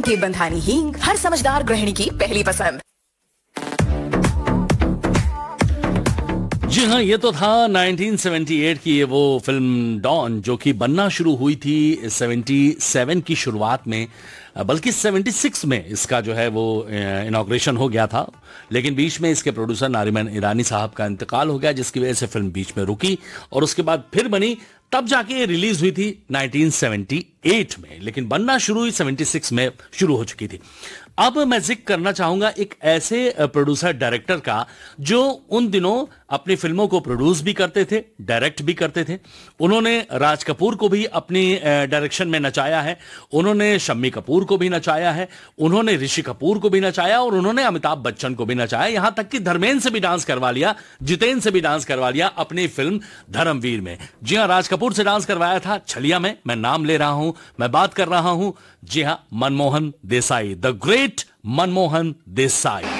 देव बंधानी हींग, हर समझदार गृहिणी की पहली पसंद। जी हाँ, ये तो था 1978 की ये वो फिल्म डॉन, जो कि बनना शुरू हुई थी 77 की शुरुआत में, बल्कि 76 में इसका जो है वो इनॉग्रेशन हो गया था। लेकिन बीच में इसके प्रोड्यूसर नारिमन ईरानी साहब का इंतकाल हो गया, जिसकी वजह से फिल्म बीच में रुकी और उसके बाद फिर बनी, तब जाके रिलीज हुई थी 1978 में, लेकिन बनना शुरू हुई 76 में शुरू हो चुकी थी। अब मैं जिक्र करना चाहूंगा एक ऐसे प्रोड्यूसर डायरेक्टर का जो उन दिनों अपनी फिल्मों को प्रोड्यूस भी करते थे, डायरेक्ट भी करते थे। उन्होंने राज कपूर को भी अपनी डायरेक्शन में नचाया है, उन्होंने शम्मी कपूर को भी नचाया है, उन्होंने ऋषि कपूर को भी नचाया और उन्होंने अमिताभ बच्चन को भी नचाया, यहां तक कि धर्मेंद्र से भी डांस करवा लिया, जितेंद्र से भी डांस करवा लिया अपनी फिल्म धर्मवीर में। जी हां, राज कपूर से डांस करवाया था छलिया में। मैं नाम ले रहा हूं, मैं बात कर रहा हूं, जी हां, मनमोहन देसाई, द ग्रेट मनमोहन देसाई।